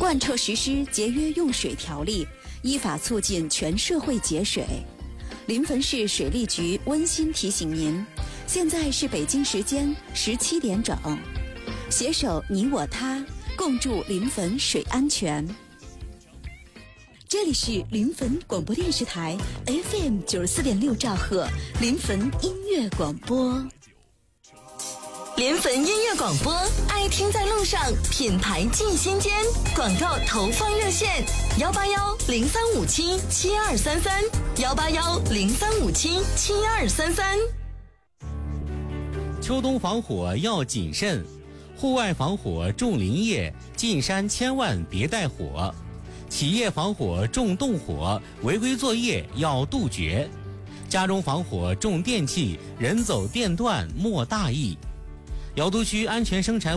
贯彻实施节约用水条例，依法促进全社会节水。临汾市水利局温馨提醒您，现在是北京时间17点整，携手你我他，共筑临汾水安全。这里是临汾广播电视台 FM 94.6兆赫临汾音乐广播。临汾音乐广播，爱听在路上，品牌进心间。广告投放热线：181-0357-7233，181-0357-7233。 秋冬防火要谨慎，户外防火重林业，进山千万别带火。企业防火重动火，违规作业要杜绝。家中防火重电器，人走电断莫大意。瑶都区安全生产